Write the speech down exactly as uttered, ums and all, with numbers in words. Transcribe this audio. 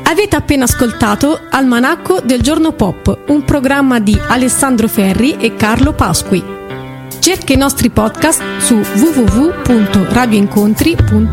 Avete appena ascoltato Almanacco del Giorno Pop, un programma di Alessandro Ferri e Carlo Pasqui. Cerca i nostri podcast su w w w punto radioincontri punto it.